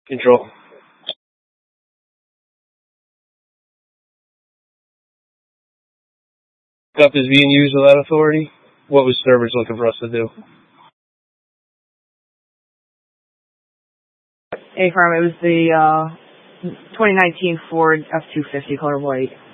Control. Cup is being used without authority. What was Sturbridge looking for us to do? A-Farm, it was the 2019 Ford F-250 color white.